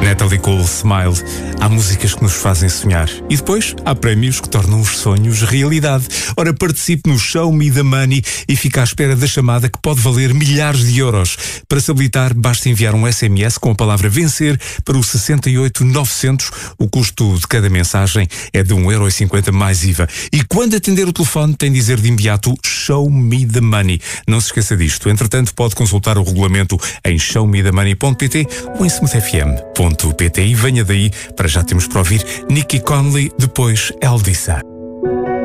Natalie Cole, Smile. Há músicas que nos fazem sonhar. E depois há prémios que tornam os sonhos realidade. Ora, participe no Show Me the Money e fique à espera da chamada que pode valer milhares de euros. Para se habilitar, basta enviar um SMS com a palavra vencer para o 68900. O custo de cada mensagem é de 1,50€ mais IVA. E quando atender o telefone, tem de dizer de imediato Show Me the Money. Não se esqueça disto. Entretanto, pode consultar o regulamento em showmethemoney.pt ou em smoothfm.pt. E venha daí, para já temos para ouvir Nicky Conley, depois Eldissa.